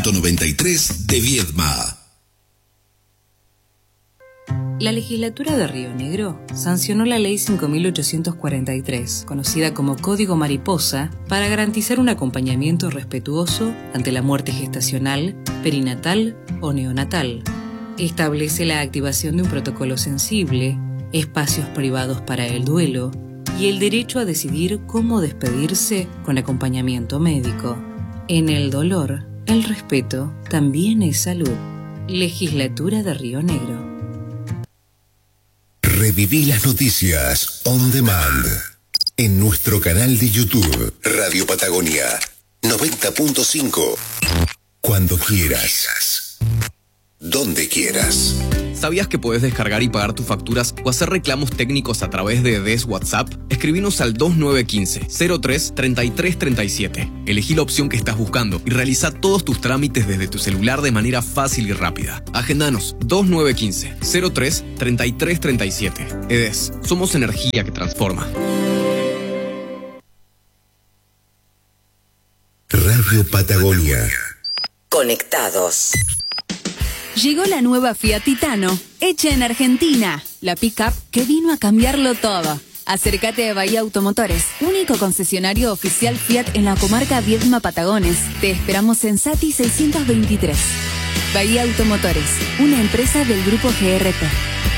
93 de Viedma. La legislatura de Río Negro sancionó la Ley 5.843, conocida como Código Mariposa, para garantizar un acompañamiento respetuoso ante la muerte gestacional, perinatal o neonatal. Establece la activación de un protocolo sensible, espacios privados para el duelo y el derecho a decidir cómo despedirse con acompañamiento médico. En el dolor, el respeto también es salud. Legislatura de Río Negro. Reviví las noticias on demand en nuestro canal de YouTube Radio Patagonia 90.5. Cuando quieras, donde quieras. ¿Sabías que puedes descargar y pagar tus facturas o hacer reclamos técnicos a través de DES WhatsApp? Escribinos al 2915-03-3337. Elegí la opción que estás buscando y realiza todos tus trámites desde tu celular de manera fácil y rápida. Agendanos 2915-03-3337. EDES, somos energía que transforma. Radio Patagonia. Conectados. Llegó la nueva Fiat Titano, hecha en Argentina. La pick-up que vino a cambiarlo todo. Acércate a Bahía Automotores, único concesionario oficial Fiat en la comarca Viedma Patagones. Te esperamos en Sati 623. Bahía Automotores, una empresa del grupo GRP.